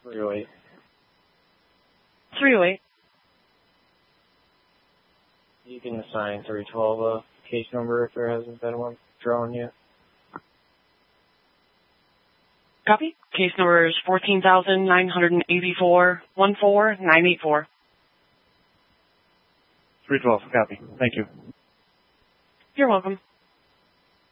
308. 308. You can assign 312 a case number if there hasn't been one drawn yet. Copy. Case number is 14,984 14984. 312. Copy. Thank you. You're welcome.